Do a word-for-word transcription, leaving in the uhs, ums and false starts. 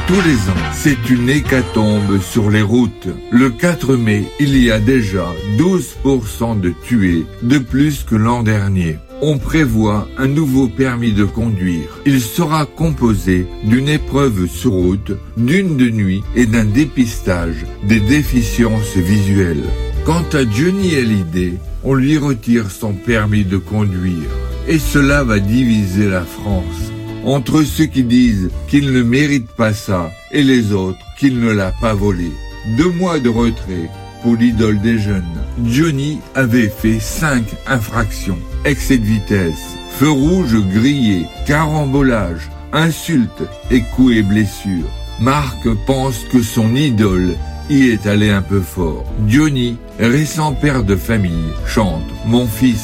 Tous les ans, c'est une hécatombe sur les routes. Le quatre mai, il y a déjà douze pour cent de tués, de plus que l'an dernier. On prévoit un nouveau permis de conduire. Il sera composé d'une épreuve sur route, d'une de nuit et d'un dépistage des déficiences visuelles. Quant à Johnny Hallyday, on lui retire son permis de conduire. Et cela va diviser la France. Entre ceux qui disent qu'il ne mérite pas ça et les autres qu'il ne l'a pas volé. Deux mois de retrait pour l'idole des jeunes. Johnny avait fait cinq infractions. Excès de vitesse, feu rouge grillé, carambolage, insultes et coups et blessures. Marc pense que son idole y est allé un peu fort. Johnny, récent père de famille, chante « Mon fils,